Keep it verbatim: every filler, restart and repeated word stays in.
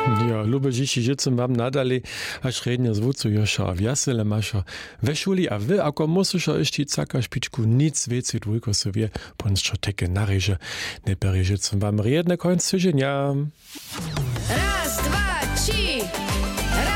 Ja, lube dzieci życem wam nadali, a średnio zwócu Josza, a wiasele masza. We szuli, a wy, ako musisz jeszcze caka szpiczku, nic więcej dwójko sobie, pończo teke naryże, nie peryżycem wam riedne końc tydzienia.